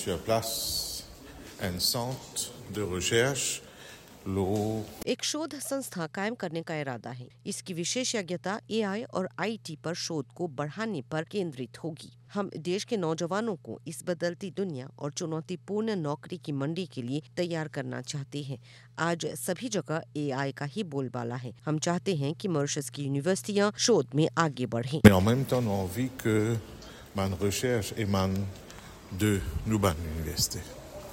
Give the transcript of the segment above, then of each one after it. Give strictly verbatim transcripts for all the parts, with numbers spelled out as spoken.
sur place un centre de recherche. एक शोध संस्था कायम करने का इरादा है। इसकी विशेषज्ञता एआई और आईटी पर शोध को बढ़ाने पर केंद्रित होगी। हम देश के नौजवानों को इस बदलती दुनिया और चुनौतीपूर्ण नौकरी की मंडी के लिए तैयार करना चाहते हैं। आज सभी जगह एआई का ही बोलबाला है। हम चाहते हैं कि मॉरिशस की यूनिवर्सिटियां शोध में आगे बढ़ें। Mais en même temps, on vit que ma recherche émane de Nuban Université.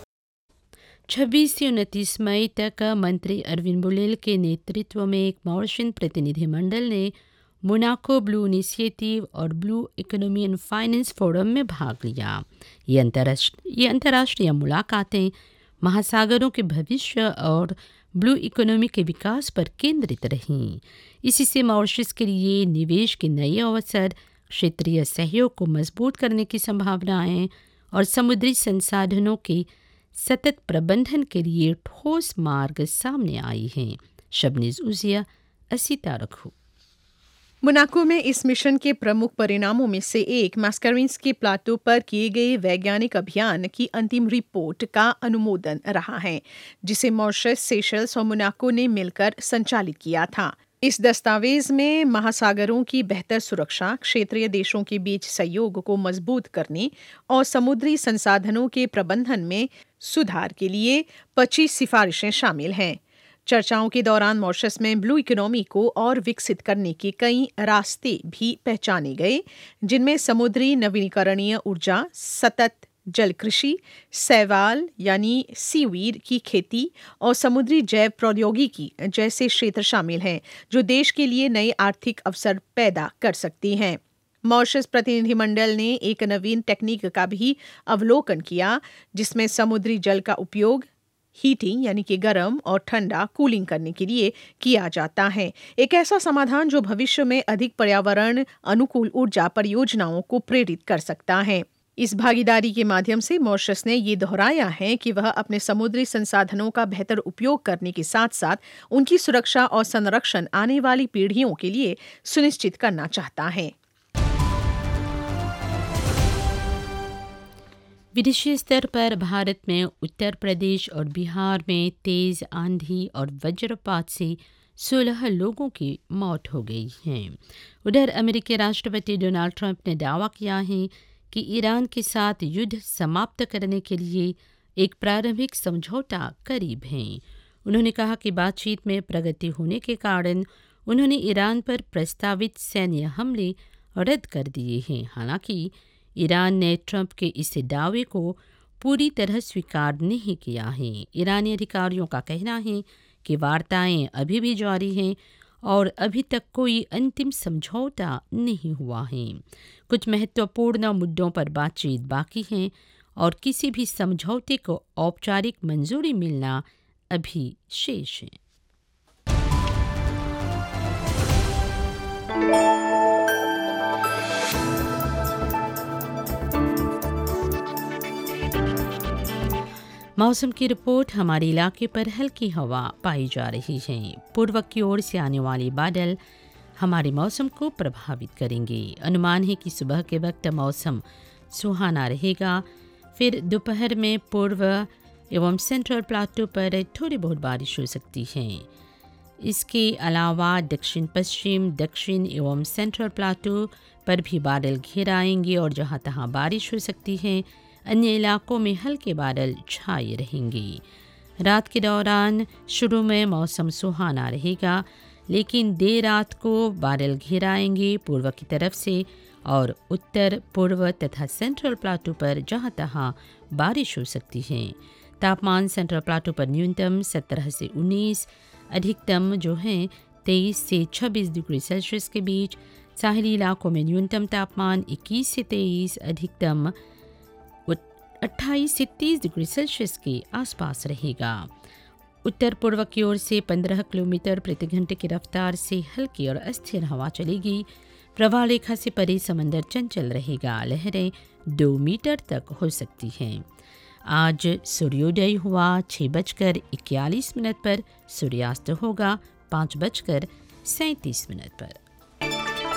छब्बीस से उनतीस मई तक मंत्री अरविंद बुलेल के नेतृत्व में एक मॉरिशन प्रतिनिधिमंडल ने मोनाको ब्लू इनिशिएटिव और blue economy and finance forum में भाग लिया। ये अंतर्राष्ट्रीय ये अंतर्राष्ट्रीय मुलाकातें महासागरों के भविष्य और ब्लू इकोनॉमी के विकास पर केंद्रित रहीं। इसी से मॉरिशस के लिए निवेश के नए अवसर, क्षेत्रीय सहयोग को मजबूत करने की संभावनाएं और समुद्री संसाधनों के सतत प्रबंधन के लिए ठोस मार्ग सामने आई हैं। शबनीज उजिया, असीता रखू। मोनाको में इस मिशन के प्रमुख परिणामों में से एक मैस्करेंस के प्लाटो पर किए गए वैज्ञानिक अभियान की अंतिम रिपोर्ट का अनुमोदन रहा है, जिसे मॉरिशस, सेशल्स और मोनाको ने मिलकर संचालित किया था। इस दस्तावेज में महासागरों की बेहतर सुरक्षा, क्षेत्रीय देशों के बीच सहयोग को मजबूत करने और समुद्री संसाधनों के प्रबंधन में सुधार के लिए पच्चीस सिफारिशें शामिल हैं। चर्चाओं के दौरान मॉरिशस में ब्लू इकोनॉमी को और विकसित करने के कई रास्ते भी पहचाने गए, जिनमें समुद्री नवीनीकरणीय ऊर्जा, सतत जल कृषि, शैवाल यानी सीवीड की खेती और समुद्री जैव प्रौद्योगिकी जैसे क्षेत्र शामिल हैं, जो देश के लिए नए आर्थिक अवसर पैदा कर सकती हैं। मॉरिशस प्रतिनिधिमंडल ने एक नवीन टेक्निक का भी अवलोकन किया, जिसमें समुद्री जल का उपयोग हीटिंग यानी कि गर्म और ठंडा कूलिंग करने के लिए किया जाता है। एक ऐसा समाधान जो भविष्य में अधिक पर्यावरण अनुकूल ऊर्जा परियोजनाओं को प्रेरित कर सकता है। इस भागीदारी के माध्यम से मॉरिशस ने ये दोहराया है कि वह अपने समुद्री संसाधनों का बेहतर उपयोग करने के साथ साथ उनकी सुरक्षा और संरक्षण आने वाली पीढ़ियों के लिए सुनिश्चित करना चाहता है। विदेशी स्तर पर भारत में उत्तर प्रदेश और बिहार में तेज आंधी और वज्रपात से सोलह लोगों की मौत हो गई है। उधर अमेरिकी राष्ट्रपति डोनाल्ड ट्रंप ने दावा किया है कि ईरान के साथ युद्ध समाप्त करने के लिए एक प्रारंभिक समझौता करीब है। उन्होंने कहा कि बातचीत में प्रगति होने के कारण उन्होंने ईरान पर प्रस्तावित सैन्य हमले रद्द कर दिए हैं। हालांकि ईरान ने ट्रंप के इस दावे को पूरी तरह स्वीकार नहीं किया है। ईरानी अधिकारियों का कहना है कि वार्ताएं अभी भी जारी हैं और अभी तक कोई अंतिम समझौता नहीं हुआ है। कुछ महत्वपूर्ण मुद्दों पर बातचीत बाकी है और किसी भी समझौते को औपचारिक मंजूरी मिलना अभी शेष है। मौसम की रिपोर्ट। हमारे इलाके पर हल्की हवा पाई जा रही है। पूर्व की ओर से आने वाले बादल हमारे मौसम को प्रभावित करेंगे। अनुमान है कि सुबह के वक्त मौसम सुहाना रहेगा, फिर दोपहर में पूर्व एवं सेंट्रल प्लाटो पर थोड़ी बहुत बारिश हो सकती है। इसके अलावा दक्षिण पश्चिम, दक्षिण एवं सेंट्रल प्लाटो पर भी बादल घिर आएंगे और जहां तहां बारिश हो सकती है। अन्य इलाकों में हल्के बादल छाए रहेंगे। रात के दौरान शुरू में मौसम सुहाना रहेगा, लेकिन देर रात को बादल घिर आएंगे पूर्व की तरफ से और उत्तर पूर्व तथा सेंट्रल प्लाटो पर जहां तहां बारिश हो सकती है। तापमान सेंट्रल प्लाटो पर न्यूनतम सत्रह से उन्नीस, अधिकतम जो है तेईस से छब्बीस डिग्री सेल्सियस के बीच। साहिली इलाकों में न्यूनतम तापमान इक्कीस से तेईस, अधिकतम अट्ठाईस से तीस डिग्री सेल्सियस के आसपास रहेगा। उत्तर पूर्व की ओर से पंद्रह किलोमीटर प्रति घंटे की रफ्तार से हल्की और अस्थिर हवा चलेगी। प्रवाह रेखा से परे समंदर चंचल रहेगा। लहरें दो मीटर तक हो सकती हैं। आज सूर्योदय हुआ छः बजकर इक्यालीस मिनट पर, सूर्यास्त होगा पाँच बजकर सैंतीस मिनट पर।